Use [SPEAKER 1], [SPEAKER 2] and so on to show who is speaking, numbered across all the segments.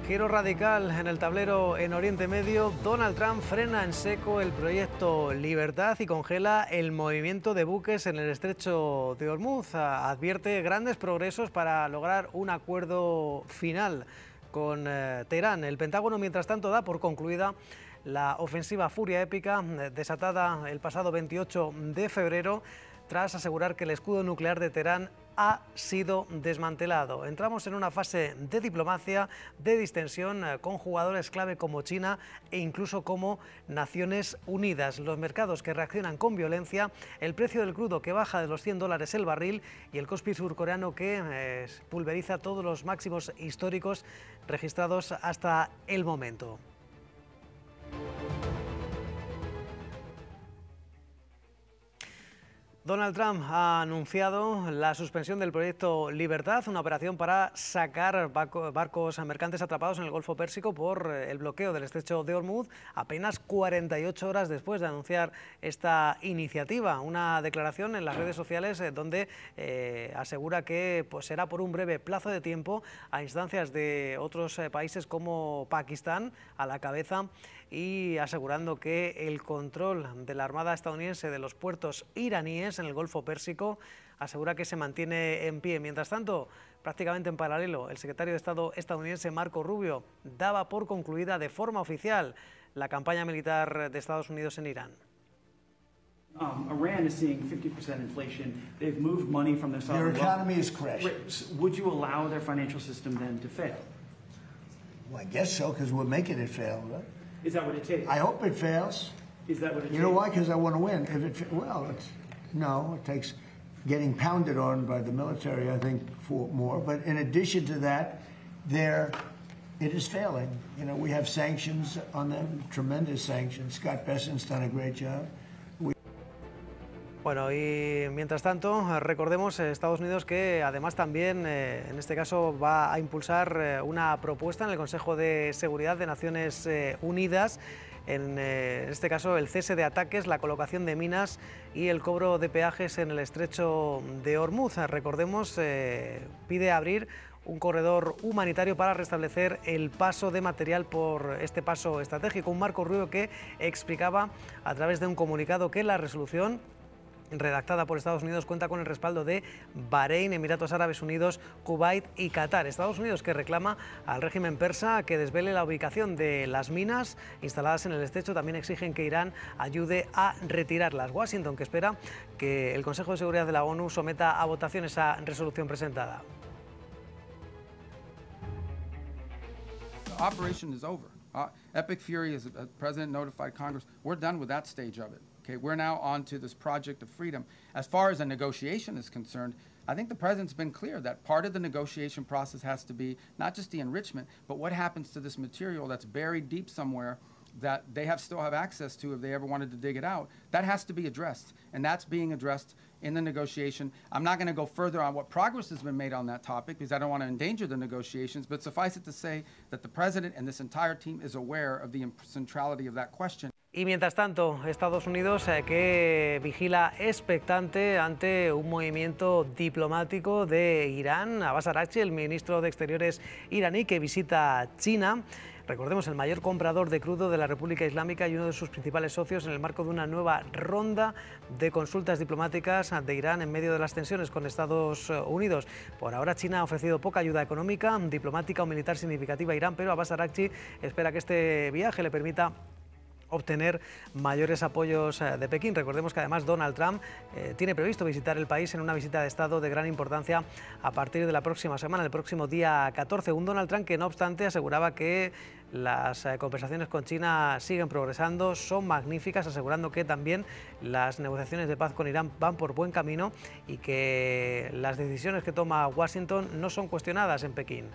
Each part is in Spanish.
[SPEAKER 1] Giro radical en el tablero en Oriente Medio. Donald Trump frena en seco el proyecto Libertad y congela el movimiento de buques en el estrecho de Hormuz. Advierte grandes progresos para lograr un acuerdo final con Teherán. El Pentágono, mientras tanto, da por concluida la ofensiva Furia Épica desatada el pasado 28 de febrero tras asegurar que el escudo nuclear de Teherán ha sido desmantelado. Entramos en una fase de diplomacia, de distensión, con jugadores clave como China e incluso como Naciones Unidas. Los mercados que reaccionan con violencia, el precio del crudo que baja de los $100 el barril y el Kospi surcoreano que pulveriza todos los máximos históricos registrados hasta el momento. Donald Trump ha anunciado la suspensión del proyecto Libertad, una operación para sacar barcos mercantes atrapados en el Golfo Pérsico por el bloqueo del estrecho de Hormuz, apenas 48 horas después de anunciar esta iniciativa. Una declaración en las redes sociales donde asegura que será por un breve plazo de tiempo a instancias de otros países como Pakistán a la cabeza, y asegurando que el control de la Armada estadounidense de los puertos iraníes en el Golfo Pérsico asegura que se mantiene en pie. Mientras tanto, prácticamente en paralelo, el secretario de Estado estadounidense Marco Rubio daba por concluida de forma oficial la campaña militar de Estados Unidos en Irán.
[SPEAKER 2] Iran is seeing 50% inflation. They've moved money from their sovereign wealth.
[SPEAKER 3] Their economy is crashing.
[SPEAKER 2] Would you allow their financial system then to fail?
[SPEAKER 3] Well, I guess so, because we're making it fail, right?
[SPEAKER 2] Is that what it takes?
[SPEAKER 3] I hope it fails.
[SPEAKER 2] Is that what it takes?
[SPEAKER 3] You know why? Because I want to win. It takes getting pounded on by the military, I think, for more. But in addition to that, it is failing. You know, we have sanctions on them, tremendous sanctions. Scott Bessent's done a great job.
[SPEAKER 1] Bueno, y mientras tanto, recordemos Estados Unidos que además también, en este caso, va a impulsar una propuesta en el Consejo de Seguridad de Naciones Unidas. En este caso, el cese de ataques, la colocación de minas y el cobro de peajes en el estrecho de Hormuz. Recordemos, pide abrir un corredor humanitario para restablecer el paso de material por este paso estratégico. Un Marco Rubio que explicaba a través de un comunicado que la resolución redactada por Estados Unidos cuenta con el respaldo de Bahrein, Emiratos Árabes Unidos, Kuwait y Qatar. Estados Unidos que reclama al régimen persa que desvele la ubicación de las minas instaladas en el estrecho. También exigen que Irán ayude a retirarlas. Washington que espera que el Consejo de Seguridad de la ONU someta a votación esa resolución presentada.
[SPEAKER 4] The operation is over. Epic Fury, as the president notified Congress, we're done with that stage of it. Okay, we're now on to this project of freedom. As far as a negotiation is concerned, I think the president's been clear that part of the negotiation process has to be not just the enrichment, but what happens to this material that's buried deep somewhere that they still have access to if they ever wanted to dig it out. That has to be addressed, and that's being addressed in the negotiation. I'm not going to go further on what progress has been made on that topic because I don't want to endanger the negotiations, but suffice it to say that the president and this entire team is aware of the centrality of that question.
[SPEAKER 1] Y mientras tanto, Estados Unidos que vigila expectante ante un movimiento diplomático de Irán. Abbas Araghchi, el ministro de Exteriores iraní, que visita China. Recordemos, el mayor comprador de crudo de la República Islámica y uno de sus principales socios en el marco de una nueva ronda de consultas diplomáticas de Irán en medio de las tensiones con Estados Unidos. Por ahora, China ha ofrecido poca ayuda económica, diplomática o militar significativa a Irán, pero Abbas Araghchi espera que este viaje le permita obtener mayores apoyos de Pekín. Recordemos que además Donald Trump tiene previsto visitar el país en una visita de Estado de gran importancia a partir de la próxima semana, el próximo día 14. Un Donald Trump que no obstante aseguraba que las conversaciones con China siguen progresando, son magníficas, asegurando que también las negociaciones de paz con Irán van por buen camino y que las decisiones que toma Washington no son cuestionadas en Pekín.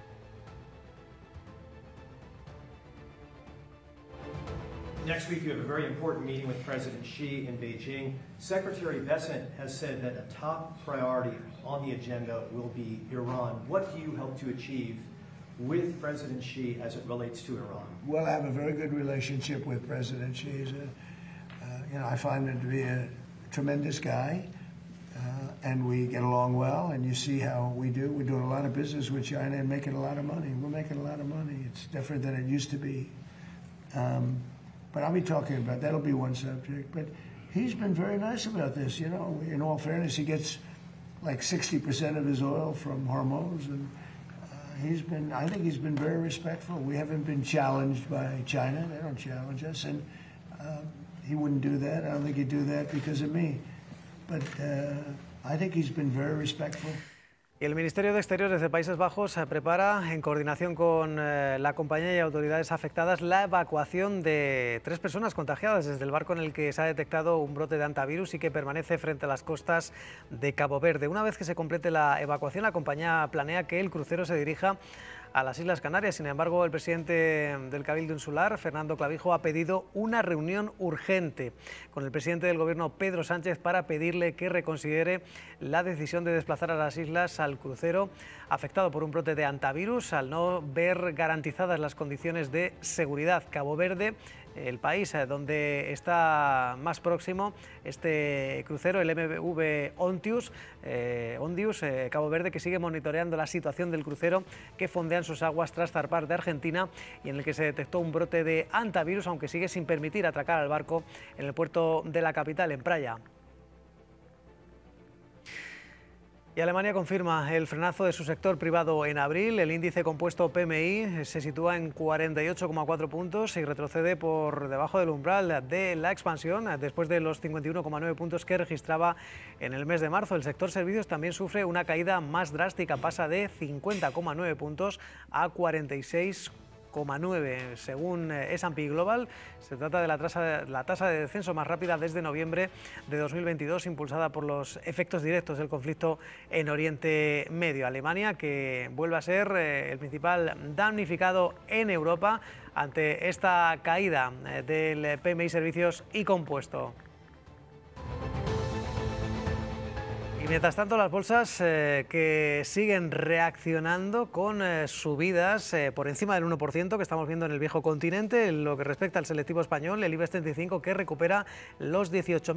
[SPEAKER 5] Next week, you have a very important meeting with President Xi in Beijing. Secretary Bessent has said that a top priority on the agenda will be Iran. What do you hope to achieve with President Xi as it relates to Iran?
[SPEAKER 3] Well, I have a very good relationship with President Xi. I find him to be a tremendous guy. and we get along well, and you see how we do. We're doing a lot of business with China and making a lot of money. We're making a lot of money. It's different than it used to be. But I'll be talking about that'll be one subject. But he's been very nice about this. You know, in all fairness, he gets like 60% of his oil from Hormuz, and I think he's been very respectful. We haven't been challenged by China. They don't challenge us, and he wouldn't do that. I don't think he'd do that because of me. But I think he's been very respectful.
[SPEAKER 1] Y el Ministerio de Exteriores de Países Bajos prepara, en coordinación con la compañía y autoridades afectadas, la evacuación de 3 personas contagiadas desde el barco en el que se ha detectado un brote de hantavirus y que permanece frente a las costas de Cabo Verde. Una vez que se complete la evacuación, la compañía planea que el crucero se dirija a las Islas Canarias. Sin embargo, el presidente del Cabildo Insular, Fernando Clavijo, ha pedido una reunión urgente con el presidente del Gobierno, Pedro Sánchez, para pedirle que reconsidere la decisión de desplazar a las islas al crucero afectado por un brote de hantavirus, al no ver garantizadas las condiciones de seguridad. Cabo Verde, el país donde está más próximo este crucero, el MV Ondius, Cabo Verde, que sigue monitoreando la situación del crucero que fondea en sus aguas tras zarpar de Argentina y en el que se detectó un brote de hantavirus, aunque sigue sin permitir atracar al barco en el puerto de la capital, en Praia. Y Alemania confirma el frenazo de su sector privado en abril. El índice compuesto PMI se sitúa en 48,4 puntos y retrocede por debajo del umbral de la expansión después de los 51,9 puntos que registraba en el mes de marzo. El sector servicios también sufre una caída más drástica, pasa de 50,9 puntos a 46,9. Según S&P Global, se trata de la tasa de descenso más rápida desde noviembre de 2022, impulsada por los efectos directos del conflicto en Oriente Medio. Alemania, que vuelve a ser el principal damnificado en Europa ante esta caída del PMI servicios y compuesto. Mientras tanto, las bolsas que siguen reaccionando con subidas por encima del 1% que estamos viendo en el viejo continente. En lo que respecta al selectivo español, el IBEX 35, que recupera los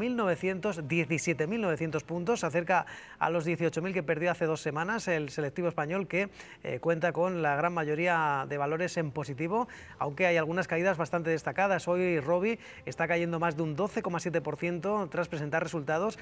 [SPEAKER 1] 17.900 puntos, se acerca a los 18.000 que perdió hace 2 semanas. El selectivo español, que cuenta con la gran mayoría de valores en positivo, aunque hay algunas caídas bastante destacadas. Hoy Robi está cayendo más de un 12,7% tras presentar resultados,